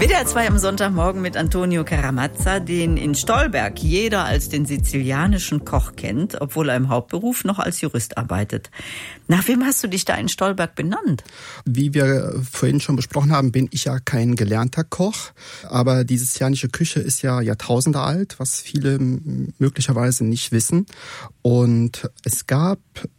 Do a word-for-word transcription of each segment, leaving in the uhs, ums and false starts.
W D R zwei am Sonntagmorgen mit Antonio Caramazza, den in Stolberg jeder als den sizilianischen Koch kennt, obwohl er im Hauptberuf noch als Jurist arbeitet. Nach wem hast du dich da in Stolberg benannt? Wie wir vorhin schon besprochen haben, bin ich ja kein gelernter Koch, aber die sizilianische Küche ist ja Jahrtausende alt, was viele möglicherweise nicht wissen. Und es gab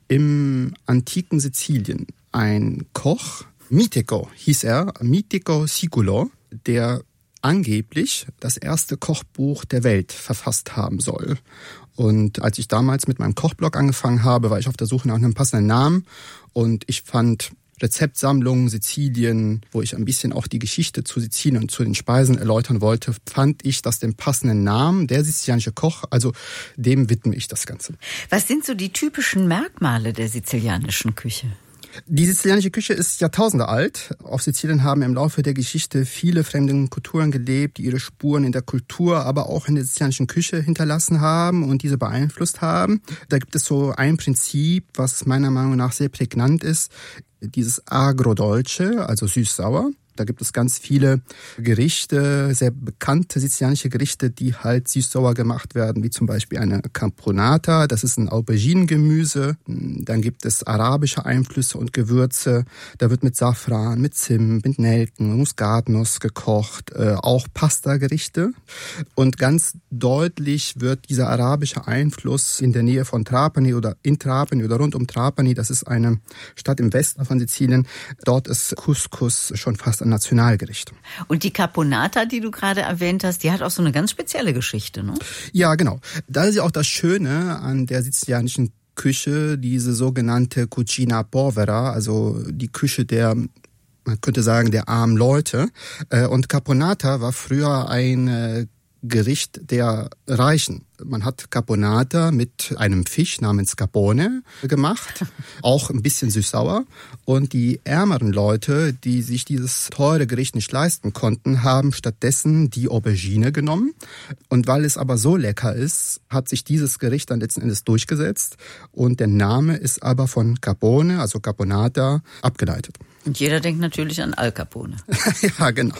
im antiken Sizilien einen Koch, Mitico hieß er, Mitico Siculo, der angeblich das erste Kochbuch der Welt verfasst haben soll. Und als ich damals mit meinem Kochblog angefangen habe, war ich auf der Suche nach einem passenden Namen und ich fand Rezeptsammlungen Sizilien, wo ich ein bisschen auch die Geschichte zu Sizilien und zu den Speisen erläutern wollte, fand ich das den passenden Namen, der sizilianische Koch, also dem widme ich das Ganze. Was sind so die typischen Merkmale der sizilianischen Küche? Die sizilianische Küche ist Jahrtausende alt. Auf Sizilien haben im Laufe der Geschichte viele fremde Kulturen gelebt, die ihre Spuren in der Kultur, aber auch in der sizilianischen Küche hinterlassen haben und diese beeinflusst haben. Da gibt es so ein Prinzip, was meiner Meinung nach sehr prägnant ist, dieses Agrodolce, also süß-sauer. Da gibt es ganz viele Gerichte, sehr bekannte sizilianische Gerichte, die halt süß-sauer gemacht werden, wie zum Beispiel eine Caponata, das ist ein Auberginengemüse. Dann gibt es arabische Einflüsse und Gewürze, da wird mit Safran, mit Zimt, mit Nelken, Muskatnuss gekocht, äh, auch Pasta-Gerichte. Und ganz deutlich wird dieser arabische Einfluss in der Nähe von Trapani oder in Trapani oder rund um Trapani, das ist eine Stadt im Westen von Sizilien, dort ist Couscous schon fast ein Nationalgericht. Und die Caponata, die du gerade erwähnt hast, die hat auch so eine ganz spezielle Geschichte, ne? Ja, genau. Da ist ja auch das Schöne an der sizilianischen Küche, diese sogenannte Cucina Povera, also die Küche der, man könnte sagen, der armen Leute. Und Caponata war früher ein Gericht der Reichen. Man hat Caponata mit einem Fisch namens Capone gemacht, auch ein bisschen süß-sauer. Und die ärmeren Leute, die sich dieses teure Gericht nicht leisten konnten, haben stattdessen die Aubergine genommen. Und weil es aber so lecker ist, hat sich dieses Gericht dann letzten Endes durchgesetzt. Und der Name ist aber von Capone, also Caponata, abgeleitet. Und jeder denkt natürlich an Al Capone. Ja, genau.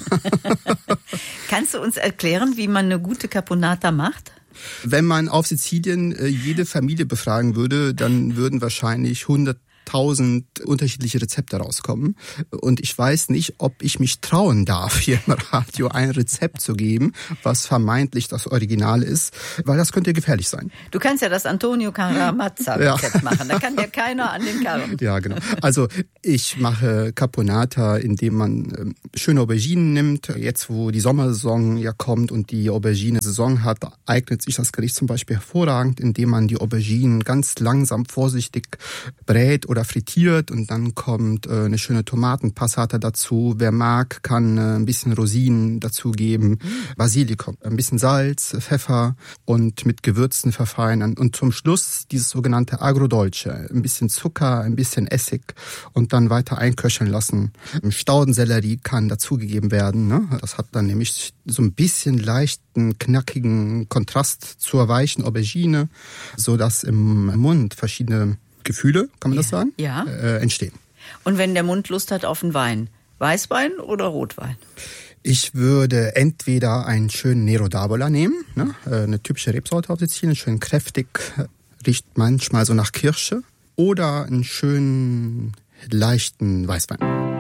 Kannst du uns erklären, wie man eine gute Caponata macht? Wenn man auf Sizilien jede Familie befragen würde, dann würden wahrscheinlich hunderttausend unterschiedliche Rezepte rauskommen. Und ich weiß nicht, ob ich mich trauen darf, hier im Radio ein Rezept zu geben, was vermeintlich das Original ist, weil das könnte gefährlich sein. Du kannst ja das Antonio Caramazza-Rezept ja. machen, da kann ja keiner an den Karren. Ja, genau. Also ich mache Caponata, indem man schöne Auberginen nimmt. Jetzt, wo die Sommersaison ja kommt und die Aubergine-Saison hat, eignet sich das Gericht zum Beispiel hervorragend, indem man die Auberginen ganz langsam, vorsichtig brät oder frittiert und dann kommt äh, eine schöne Tomatenpassata dazu. Wer mag, kann äh, ein bisschen Rosinen dazugeben, mhm. Basilikum, ein bisschen Salz, Pfeffer und mit Gewürzen verfeinern. Und zum Schluss dieses sogenannte Agrodolce, ein bisschen Zucker, ein bisschen Essig und dann weiter einköcheln lassen. Staudensellerie kann dazugegeben werden. Ne? Das hat dann nämlich so ein bisschen leichten, knackigen Kontrast zur weichen Aubergine, sodass im Mund verschiedene Gefühle, kann man ja. das sagen, ja. äh, entstehen. Und wenn der Mund Lust hat auf einen Wein, Weißwein oder Rotwein? Ich würde entweder einen schönen Nero d'Avola nehmen, ne? Eine typische Rebsorte auf Sizilien, schön kräftig, riecht manchmal so nach Kirsche, oder einen schönen, leichten Weißwein.